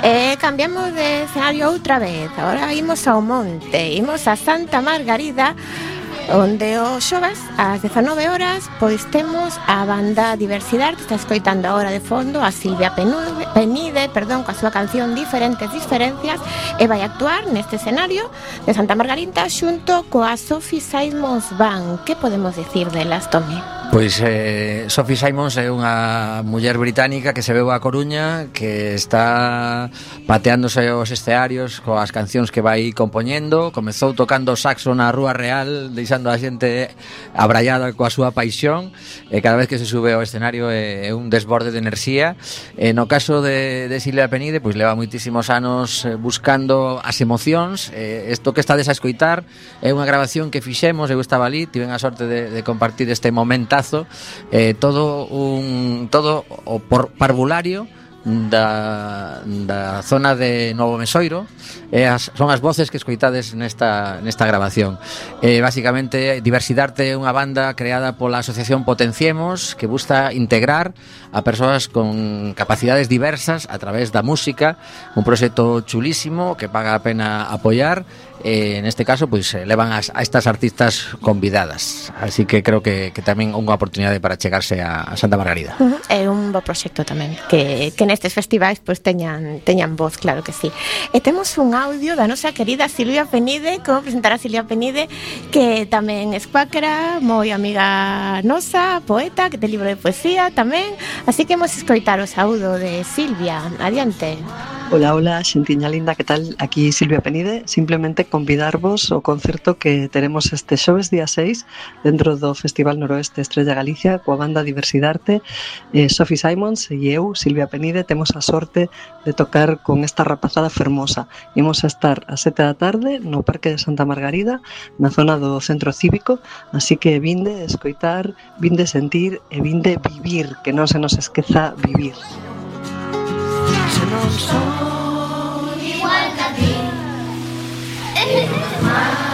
Cambiamos de escenario outra vez. Ahora imos ao monte, imos a Santa Margarida, onde os xoves ás 19 horas pois temos a banda Diversidade, que está escoitando agora de fondo a Silvia Penide, coa súa canción Diferentes Diferencias, e vai actuar neste escenario de Santa Margarida xunto coa Sophie Simons Band. Que podemos dicir delas, Tomi? Pois Sophie Simons é unha muller británica que se veu a Coruña, que está pateándose os escenarios coas cancións que vai compoñendo. Comezou tocando o saxo na Rúa Real, deixando a xente abraiada coa súa paixón, e cada vez que se sube ao escenario é un desborde de enerxía. No caso de Silvia Penide, pois leva moitísimos anos buscando as emocións. Isto que estades a escoitar é unha grabación que fixemos, eu estaba ali, tiven a sorte de compartir este momentazo. Todo o parvulario da zona de Novo Mesoiro, son as voces que escoitades nesta grabación. Básicamente, Diversidade é unha banda creada pola Asociación Potenciemos, que busca integrar a persoas con capacidades diversas a través da música, un proxecto chulísimo que paga a pena apoiar. Neste caso, pois levan a estas artistas convidadas, así que creo que tamén unha oportunidade para chegarse a Santa Margarida. É un bo proxecto tamén que nestes festivais pois teñan voz, claro que sí. E temos un audio da nosa querida Silvia Penide. Como presentar a Silvia Penide, que tamén é cuáquera, moi amiga nosa, poeta, que ten libro de poesía tamén, así que imos escoitar o saúdo de Silvia. Adiante. Hola, xentiña linda, que tal? Aquí Silvia Penide. Simplemente convidarvos ao concerto que teremos este xoves día 6 dentro do Festival Noroeste Estrella Galicia coa banda Diversidade. Sophie Simons e eu, Silvia Penide, temos a sorte de tocar con esta rapazada fermosa. Imos a estar a 7 da tarde no Parque de Santa Margarida, na zona do Centro Cívico, así que vinde escoitar, vinde sentir e vinde vivir, que non se nos esqueza vivir. Se non son igual que a ti,